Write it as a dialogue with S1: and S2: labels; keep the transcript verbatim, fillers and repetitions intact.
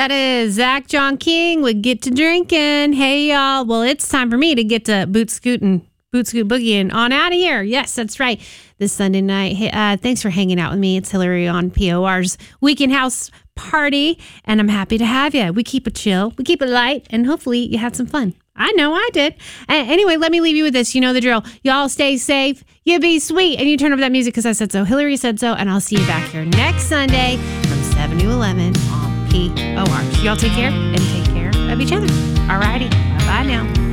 S1: That is Zach John King with Get to Drinking. Hey, y'all. Well, it's time for me to get to boot scooting, boot scoot boogieing on out of here. Yes, that's right. This Sunday night. Hey, uh, thanks for hanging out with me. It's Hillary on P O R's Weekend House Party, and I'm happy to have you. We keep it chill. We keep it light, and hopefully you had some fun. I know I did. Uh, anyway, let me leave you with this. You know the drill. Y'all stay safe. You be sweet. And you turn up that music because I said so. Hillary said so. And I'll see you back here next Sunday from seven to eleven on P O R. So y'all take care and take care of each other. All righty. Bye-bye now.